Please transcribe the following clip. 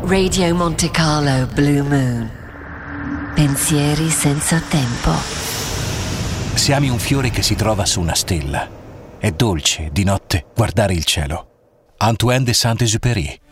Radio Monte Carlo Blue Moon. Pensieri senza tempo. Se ami un fiore che si trova su una stella, è dolce di notte guardare il cielo. Antoine de Saint-Exupéry.